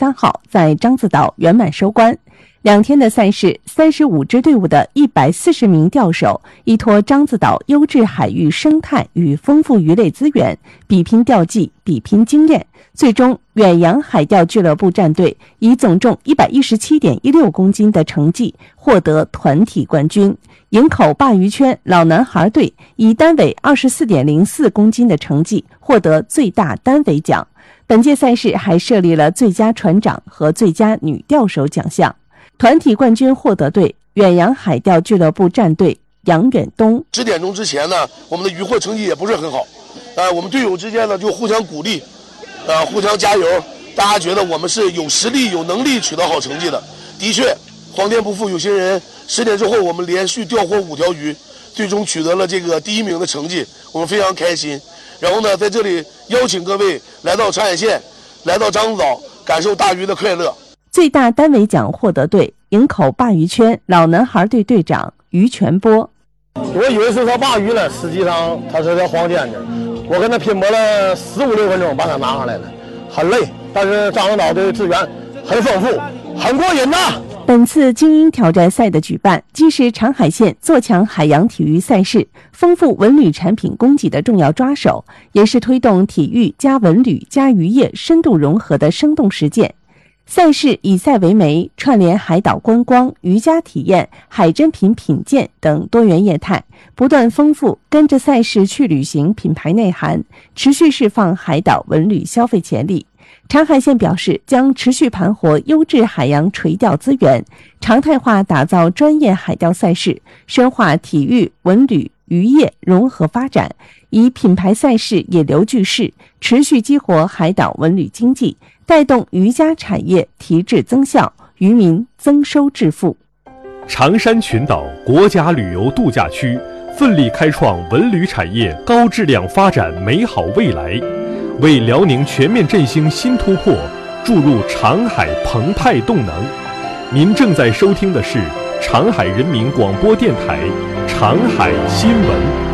13号在獐子岛圆满收官。2天的赛事，35支队伍的140名钓手依托獐子岛优质海域生态与丰富鱼类资源，比拼钓技，比拼经验。最终，远洋海钓俱乐部战队以总重117.16公斤的成绩获得团体冠军。营口鲅鱼圈老男孩队以单尾24.04公斤的成绩获得最大单尾奖。本届赛事还设立了最佳船长和最佳女钓手奖项。团体冠军获得队远洋海钓俱乐部战队杨远东。 10点钟之前呢，我们的渔获成绩也不是很好，我们队友之间呢就互相鼓励，互相加油，大家觉得我们是有实力、有能力取得好成绩的。的确，皇天不负有心人，10点之后我们连续钓获5条鱼，最终取得了这个第1名的成绩，我们非常开心。然后呢，在这里邀请各位来到长海县，来到獐子岛，感受大鱼的快乐。 最大单尾奖获得队营口鲅鱼圈老男孩队队长于全波。 我以为是条鲅鱼呢，实际上它是条黄鲣的。我跟他拼搏了15、16分钟把它拿上来了，很累，但是獐子岛的资源很丰富，很过瘾呐。 本次精英挑战赛的举办，既是长海县做强海洋体育赛事、丰富文旅产品供给的重要抓手，也是推动体育加文旅加渔业深度融合的生动实践。赛事以赛为媒，串联海岛观光、渔家体验、海珍品品鉴等多元业态，不断丰富跟着赛事去旅行品牌内涵，持续释放海岛文旅消费潜力。长海县表示，将持续盘活优质海洋垂钓资源，常态化打造专业海钓赛事，深化体育、文旅、渔业融合发展，以品牌赛事引流聚势，持续激活海岛文旅经济，带动渔家产业提质增效，渔民增收致富。 长山群岛国家旅游度假区奋力开创文旅产业高质量发展美好未来，为辽宁全面振兴新突破注入长海澎湃动能。您正在收听的是长海人民广播电台长海新闻。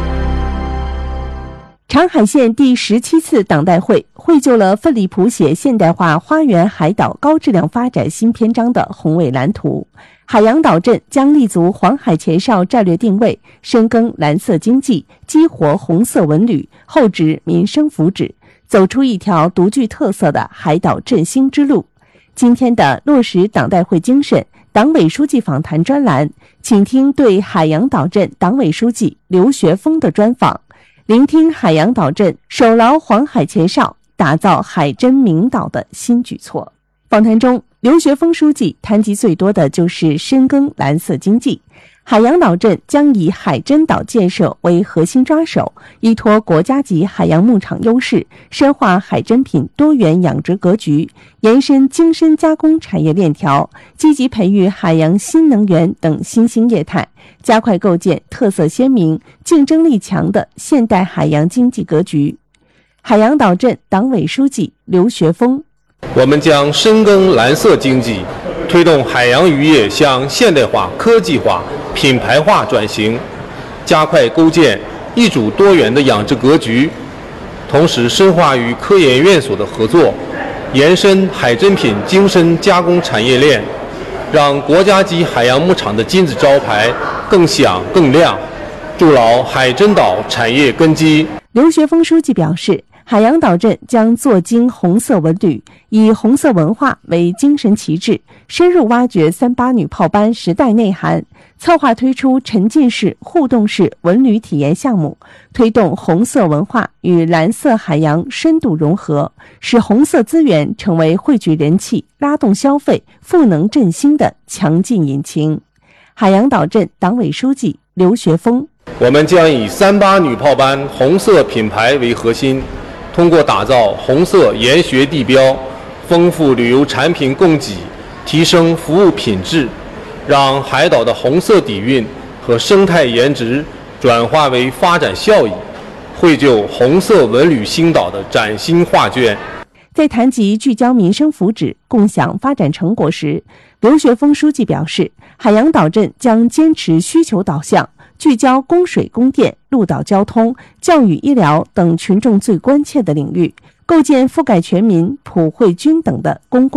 长海县第17次党代会绘就了奋力谱写现代化花园海岛高质量发展新篇章的宏伟蓝图。海洋岛镇将立足黄海前哨战略定位，深耕蓝色经济，激活红色文旅，厚植民生福祉，走出一条独具特色的海岛振兴之路。今天的落实党代会精神党委书记访谈专栏，请听对海洋岛镇党委书记刘学峰的专访，聆听海洋岛镇守牢黄海前哨，打造海珍名岛的新举措。访谈中，刘学峰书记谈及最多的就是深耕蓝色经济。海洋岛镇将以海珍岛建设为核心抓手，依托国家级海洋牧场优势，深化海珍品多元养殖格局，延伸精深加工产业链条，积极培育海洋新能源等新兴业态，加快构建特色鲜明、竞争力强的现代海洋经济格局。海洋岛镇党委书记刘学峰： 我们将深耕蓝色经济，推动海洋渔业向现代化、科技化、品牌化转型，加快构建一主多元的养殖格局，同时深化与科研院所的合作，延伸海珍品精深加工产业链，让国家级海洋牧场的金字招牌更响更亮，筑牢海珍岛产业根基。 刘学峰书记表示，海洋岛镇将做精红色文旅，以红色文化为精神旗帜，深入挖掘38女炮班时代内涵，策划推出沉浸式、互动式文旅体验项目，推动红色文化与蓝色海洋深度融合，使红色资源成为汇聚人气、拉动消费、赋能振兴的强劲引擎。海洋岛镇党委书记刘学峰： 我们将以38女炮班红色品牌为核心，通过打造红色研学地标，丰富旅游产品供给，提升服务品质，让海岛的红色底蕴和生态颜值转化为发展效益，绘就红色文旅新岛的崭新画卷。 在谈及聚焦民生福祉、共享发展成果时，刘学峰书记表示，海洋岛镇将坚持需求导向，聚焦供水供电、陆岛交通、教育医疗等群众最关切的领域，构建覆盖全民、普惠均等的公共